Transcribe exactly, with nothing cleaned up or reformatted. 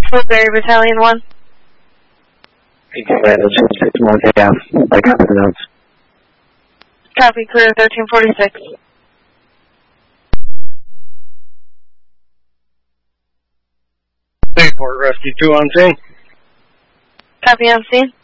Woodbury Battalion one. Okay, let's just six more K F. I copy the notes. Copy, clear thirteen forty-six. Port Rescue two on scene. Copy on scene.